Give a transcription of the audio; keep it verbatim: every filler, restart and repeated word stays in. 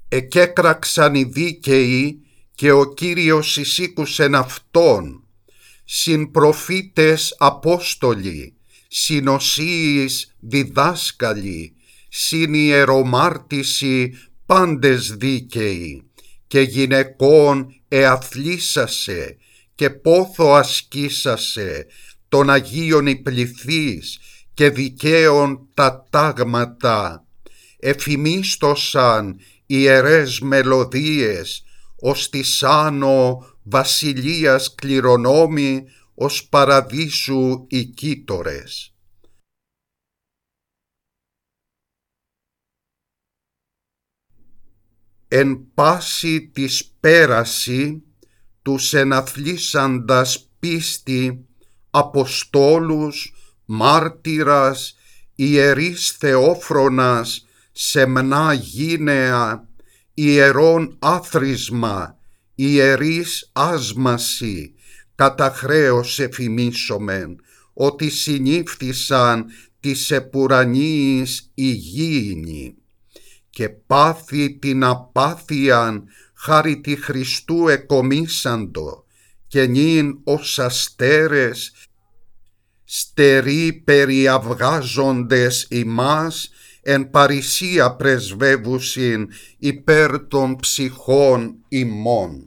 εκέκραξαν οι δίκαιοι και ο Κύριος εισήκουσεν αυτόν. Συν προφήτες Απόστολοι, συν οσίης διδάσκαλοι, συν ιερομάρτυσι πάντες δίκαιοι, και γυναικών εαθλήσασε και πόθο ασκήσασε, των Αγίων οι πληθείς και δικαίων τα τάγματα. Εφημίστοσαν ιερές μελωδίες, ως της άνω βασιλείας κληρονόμοι, ως παραδείσου οι κύτορες. Εν πάση της πέραση τους εναθλήσαντας πίστη, Αποστόλους, μάρτυρας, ιερείς Θεόφρονας, σεμνά γύναια, ιερών άθροισμα, ιερείς άσμαση, κατά χρέος εφημίσομεν, ότι συνήφθησαν της επουρανίης υγιεινη, και πάθη την απάθειαν χάρη τη Χριστού εκομίσαντο, και νυν ως αστέρες στεροί περιαυγάζοντες ημάς, εν παρησία πρεσβεύουσιν υπέρ των ψυχών ημών.